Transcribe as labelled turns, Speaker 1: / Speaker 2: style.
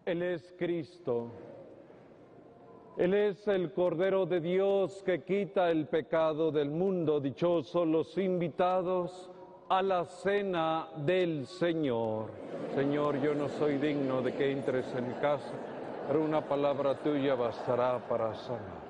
Speaker 1: Él es Cristo. Él es el Cordero de Dios que quita el pecado del mundo. Dichosos los invitados a la cena del Señor. Señor, yo no soy digno de que entres en mi casa, pero una palabra tuya bastará para sanar.